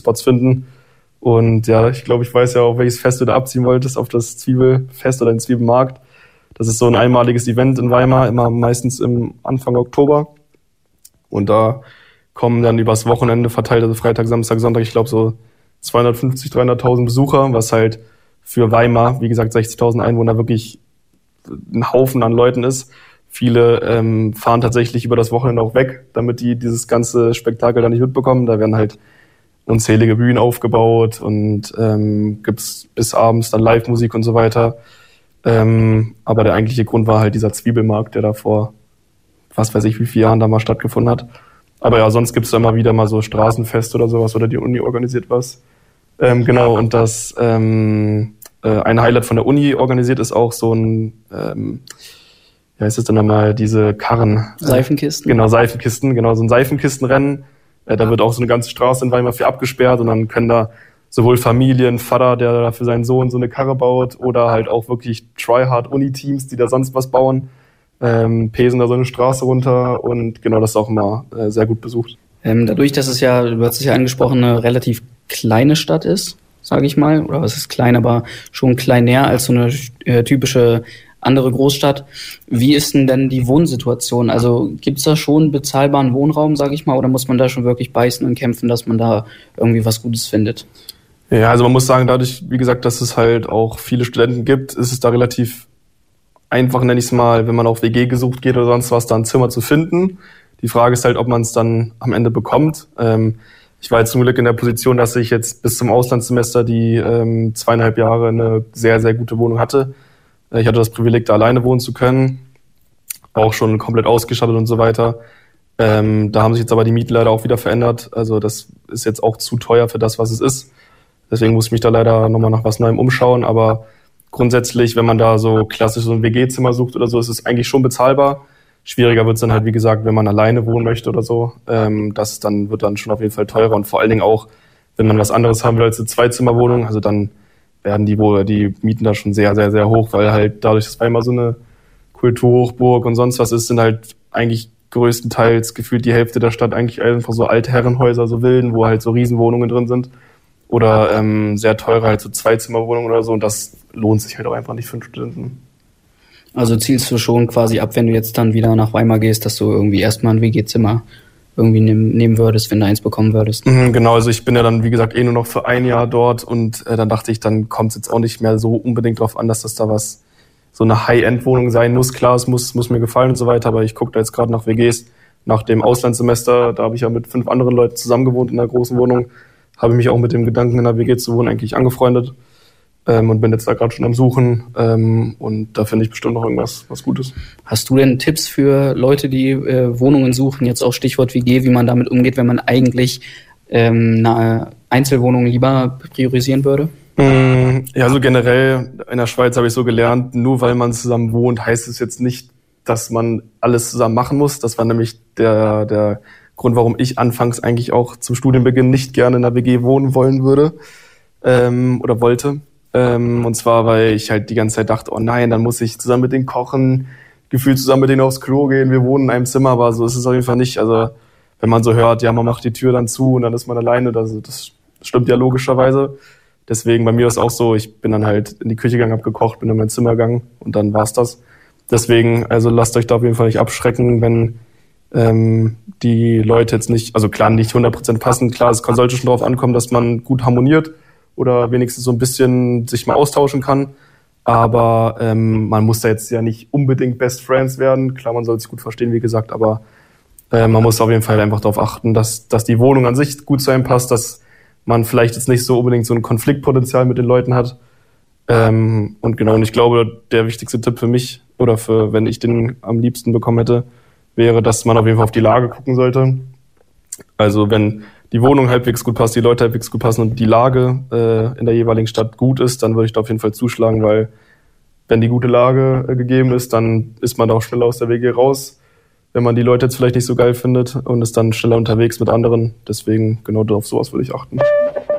Spots finden. Und ja, ich glaube, ich weiß ja auch, welches Fest du da abziehen wolltest, auf das Zwiebelfest oder den Zwiebelmarkt. Das ist so ein einmaliges Event in Weimar, immer meistens im Anfang Oktober. Und da kommen dann übers Wochenende verteilt, also Freitag, Samstag, Sonntag, ich glaube so 250, 300.000 Besucher, was halt für Weimar, wie gesagt 60.000 Einwohner, wirklich ein Haufen an Leuten ist. Viele fahren tatsächlich über das Wochenende auch weg, damit die dieses ganze Spektakel da nicht mitbekommen. Da werden halt unzählige Bühnen aufgebaut und gibt's bis abends dann Live-Musik und so weiter. Aber der eigentliche Grund war halt dieser Zwiebelmarkt, der da vor, was weiß ich, wie vielen Jahren da mal stattgefunden hat. Aber ja, sonst gibt's da immer wieder mal so Straßenfest oder sowas oder die Uni organisiert was. Genau, und das ein Highlight von der Uni organisiert ist auch so ein, wie heißt es denn nochmal, diese Karren? Seifenkisten? Genau, Seifenkisten, genau, so ein Seifenkistenrennen. Da wird auch so eine ganze Straße in Weimar für abgesperrt und dann können da sowohl Familien, Vater, der da für seinen Sohn so eine Karre baut, oder halt auch wirklich Tryhard-Uni-Teams, die da sonst was bauen, pesen da so eine Straße runter und genau, das ist auch immer sehr gut besucht. Dadurch, dass es ja, du hast es ja angesprochen, eine relativ kleine Stadt ist, sage ich mal, oder was ist klein, aber schon klein näher als so eine typische andere Großstadt. Wie ist denn die Wohnsituation? Also gibt es da schon bezahlbaren Wohnraum, sage ich mal, oder muss man da schon wirklich beißen und kämpfen, dass man da irgendwie was Gutes findet? Ja, also man muss sagen, dadurch, wie gesagt, dass es halt auch viele Studenten gibt, ist es da relativ einfach, nenne ich es mal, wenn man auf WG gesucht geht oder sonst was, da ein Zimmer zu finden. Die Frage ist halt, ob man es dann am Ende bekommt. Ich war jetzt zum Glück in der Position, dass ich jetzt bis zum Auslandssemester die 2,5 Jahre eine sehr, sehr gute Wohnung hatte. Ich hatte das Privileg, da alleine wohnen zu können, auch schon komplett ausgestattet und so weiter. Da haben sich jetzt aber die Mieten leider auch wieder verändert. Also das ist jetzt auch zu teuer für das, was es ist. Deswegen muss ich mich da leider nochmal nach was Neuem umschauen. Aber grundsätzlich, wenn man da so klassisch so ein WG-Zimmer sucht oder so, ist es eigentlich schon bezahlbar. Schwieriger wird es dann halt, wie gesagt, wenn man alleine wohnen möchte oder so. Wird dann schon auf jeden Fall teurer. Und vor allen Dingen auch, wenn man was anderes haben will als eine Zweizimmerwohnung, also dann werden die Mieten da schon sehr, sehr, sehr hoch, weil halt dadurch, dass Weimar so eine Kulturhochburg und sonst was ist, sind halt eigentlich größtenteils gefühlt die Hälfte der Stadt eigentlich einfach so Altherrenhäuser, so Villen, wo halt so Riesenwohnungen drin sind oder sehr teure halt so Zweizimmerwohnungen oder so, und das lohnt sich halt auch einfach nicht für einen Studenten. Also zielst du schon quasi ab, wenn du jetzt dann wieder nach Weimar gehst, dass du irgendwie erstmal ein WG-Zimmer irgendwie nehmen würdest, wenn du eins bekommen würdest? Genau, also ich bin ja dann, wie gesagt, nur noch für ein Jahr dort und dann dachte ich, dann kommt es jetzt auch nicht mehr so unbedingt drauf an, dass das da so eine High-End-Wohnung sein muss. Klar, es muss mir gefallen und so weiter, aber ich gucke da jetzt gerade nach WGs. Nach dem Auslandssemester, da habe ich ja mit 5 anderen Leuten zusammen gewohnt in einer großen Wohnung, habe ich mich auch mit dem Gedanken, in einer WG zu wohnen, eigentlich angefreundet. Und bin jetzt da gerade schon am Suchen und da finde ich bestimmt noch irgendwas, was Gutes. Hast du denn Tipps für Leute, die Wohnungen suchen, jetzt auch Stichwort WG, wie man damit umgeht, wenn man eigentlich eine Einzelwohnung lieber priorisieren würde? Ja, so generell in der Schweiz habe ich so gelernt, nur weil man zusammen wohnt, heißt es jetzt nicht, dass man alles zusammen machen muss. Das war nämlich der Grund, warum ich anfangs eigentlich auch zum Studienbeginn nicht gerne in einer WG wohnen wollen würde oder wollte. Und zwar, weil ich halt die ganze Zeit dachte, oh nein, dann muss ich zusammen mit denen kochen, gefühlt zusammen mit denen aufs Klo gehen, wir wohnen in einem Zimmer, aber so ist es auf jeden Fall nicht. Also wenn man so hört, ja, man macht die Tür dann zu und dann ist man alleine, das stimmt ja logischerweise. Deswegen bei mir ist es auch so, ich bin dann halt in die Küche gegangen, hab gekocht, bin in mein Zimmer gegangen und dann war's das. Deswegen, also lasst euch da auf jeden Fall nicht abschrecken, wenn die Leute jetzt nicht, also klar, nicht 100% passen. Klar, es sollte schon darauf ankommen, dass man gut harmoniert oder wenigstens so ein bisschen sich mal austauschen kann. Aber man muss da jetzt ja nicht unbedingt Best Friends werden. Klar, man soll sich gut verstehen, wie gesagt, aber man muss auf jeden Fall einfach darauf achten, dass die Wohnung an sich gut zu einem passt, dass man vielleicht jetzt nicht so unbedingt so ein Konfliktpotenzial mit den Leuten hat. Und genau, und ich glaube, der wichtigste Tipp für mich oder für, wenn ich den am liebsten bekommen hätte, wäre, dass man auf jeden Fall auf die Lage gucken sollte. Also wenn die Wohnung halbwegs gut passt, die Leute halbwegs gut passen und die Lage in der jeweiligen Stadt gut ist, dann würde ich da auf jeden Fall zuschlagen, weil wenn die gute Lage gegeben ist, dann ist man da auch schneller aus der WG raus, wenn man die Leute jetzt vielleicht nicht so geil findet und ist dann schneller unterwegs mit anderen. Deswegen genau auf sowas würde ich achten.